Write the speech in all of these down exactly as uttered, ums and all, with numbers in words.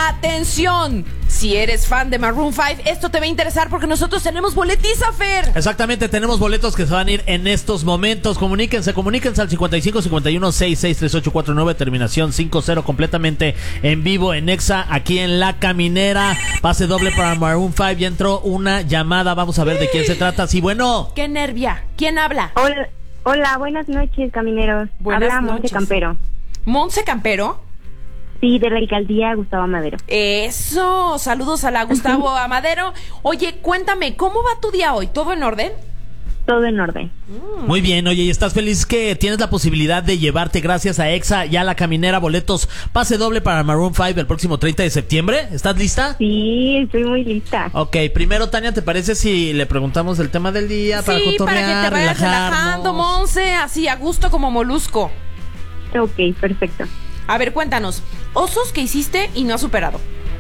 Atención, si eres fan de Maroon cinco, esto te va a interesar porque nosotros tenemos boletiza, Fer. Exactamente, tenemos boletos que se van a ir en estos momentos. Comuníquense, comuníquense al cincuenta y cinco cincuenta y uno sesenta y seis treinta y ocho cuarenta y nueve, terminación cincuenta, completamente en vivo en Exa, aquí en La Caminera. Pase doble para Maroon cinco. Ya entró una llamada, vamos a ver de quién se trata. Sí, bueno. ¡Qué nervia! ¿Quién habla? Hola, hola, buenas noches, camineros. Buenas Habla noches. Monse Campero. ¿Monse Campero? Sí, de la alcaldía Gustavo Madero. Eso, saludos a la Gustavo Amadero. Oye, cuéntame, ¿cómo va tu día hoy? ¿Todo en orden? Todo en orden. Muy bien, oye, ¿y estás feliz que tienes la posibilidad de llevarte, gracias a Exa y a La Caminera, boletos pase doble para Maroon cinco el próximo treinta de septiembre? ¿Estás lista? Sí, estoy muy lista. Ok, primero, Tania, ¿te parece si le preguntamos el tema del día para Sí, para que cotorrear, te vayas relajarnos? relajando, Monse, así a gusto como molusco. Ok, perfecto. A ver, cuéntanos, osos que hiciste y no has superado.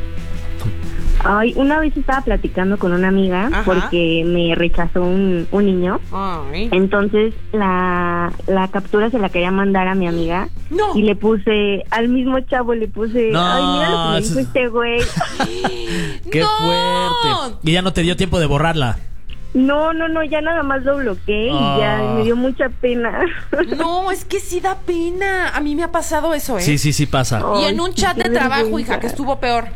Ay, una vez estaba platicando con una amiga. Ajá. Porque me rechazó un, un niño. Ay. Entonces la, la captura se la quería mandar a mi amiga. No. Y le puse, al mismo chavo le puse, No, ay, mira lo que me eso dijo es- este güey. ¡Qué ¡No! fuerte! Y ya no te dio tiempo de borrarla. No, no, no, ya nada más lo bloqueé Ah. y ya me dio mucha pena. No, es que sí da pena. A mí me ha pasado eso, ¿eh? Sí, sí, sí pasa. Y Ay, en un sí, chat qué de trabajo, vergüenza. hija, que estuvo peor.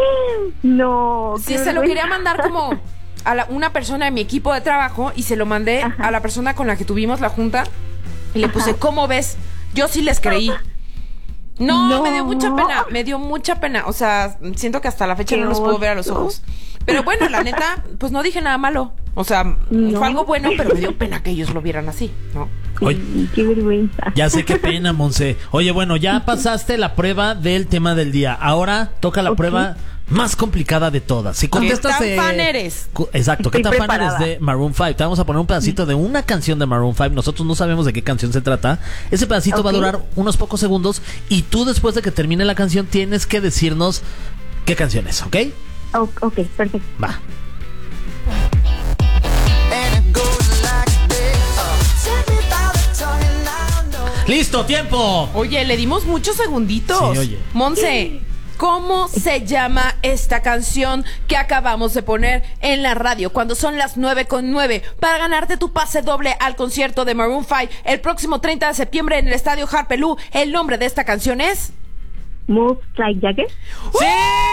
No. Sí, qué se lo vergüenza. quería mandar como a la- una persona de mi equipo de trabajo y se lo mandé Ajá. a la persona con la que tuvimos la junta y le puse, ¿cómo ves? Yo sí les creí. No, No. me dio mucha pena, me dio mucha pena. O sea, siento que hasta la fecha Qué no los puedo ver a los oso. ojos. Pero bueno, la neta, pues no dije nada malo. O sea, No. fue algo bueno, pero me dio pena que ellos lo vieran así, ¿no? Oye, Sí, qué vergüenza. ya sé qué pena, Monse. Oye, bueno, ya pasaste la prueba del tema del día. Ahora toca la Ok. prueba más complicada de todas. Si contestas... tan eh, fan eres? cu- Exacto, ¿qué Estoy tan fan preparada. eres de Maroon cinco? Te vamos a poner un pedacito de una canción de Maroon cinco. Nosotros no sabemos de qué canción se trata. Ese pedacito va a Ok. durar unos pocos segundos y tú, después de que termine la canción, tienes que decirnos qué canción es, ¿ok? Oh, ok, perfecto. Va. ¡Listo! ¡Tiempo! Oye, le dimos muchos segunditos. Sí, oye. Monse, ¿cómo se llama esta canción que acabamos de poner en la radio cuando son las nueve con nueve para ganarte tu pase doble al concierto de Maroon cinco el próximo treinta de septiembre en el Estadio Harpelú? El nombre de esta canción es... Move like Jagger. ¡Sí!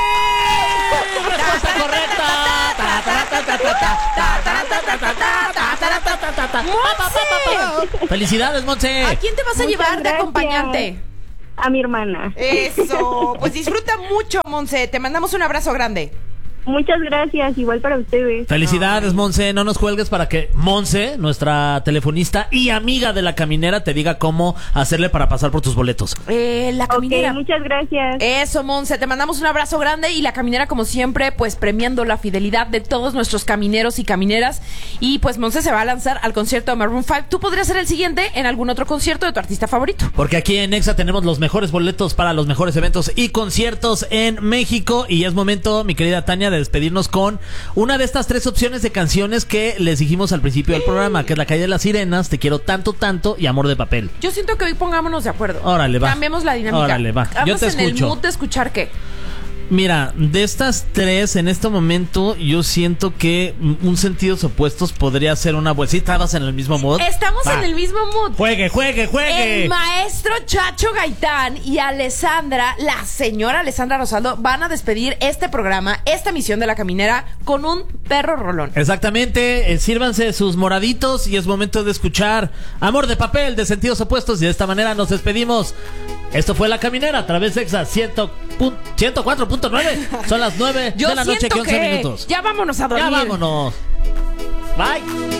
¡Respuesta correcta! Ta, ta, ta, ta, ta, ta, ta, ta, ta, ta, ta, ta, ta, ta, ta, ta, ta. ¡Monse! ¡Felicidades, Monse! ¿A quién te vas a Muchas llevar de gracias. acompañante? A mi hermana. Eso, pues disfruta mucho, Monse. Te mandamos un abrazo grande. Muchas gracias, igual para ustedes. Felicidades, Monse. No nos cuelgues para que Monse, nuestra telefonista y amiga de La Caminera, te diga cómo hacerle para pasar por tus boletos. Eh, la Ok, caminera. muchas gracias. Eso, Monse, te mandamos un abrazo grande y La Caminera, como siempre, pues premiando la fidelidad de todos nuestros camineros y camineras. Y pues Monse se va a lanzar al concierto de Maroon cinco. Tú podrías ser el siguiente en algún otro concierto de tu artista favorito. Porque aquí en Exa tenemos los mejores boletos para los mejores eventos y conciertos en México. Y es momento, mi querida Tania, de despedirnos con una de estas tres opciones de canciones que les dijimos al principio del programa, que es La Calle de las Sirenas, Te quiero tanto, tanto y Amor de papel. Yo siento que hoy pongámonos de acuerdo. Órale, va. Cambiemos la dinámica. Órale, va. Yo Vamos te en escucho. el mood de escuchar qué. Mira, de estas tres, en este momento, yo siento que mm, un sentidos opuestos podría ser una buena. ¿Sí estabas en el mismo mood? Estamos Va. en el mismo mood. Juegue, juegue, juegue. El maestro Chacho Gaitán y Alessandra, la señora Alessandra Rosaldo, van a despedir este programa, esta emisión de La Caminera, con un perro rolón. Exactamente, eh, sírvanse sus moraditos y es momento de escuchar Amor de papel de sentidos opuestos y de esta manera nos despedimos. Esto fue La Caminera a través de Exa ciento cuatro punto nueve. Son las nueve Yo de la noche siento y once que minutos. ya vámonos a dormir. Ya vámonos. Bye.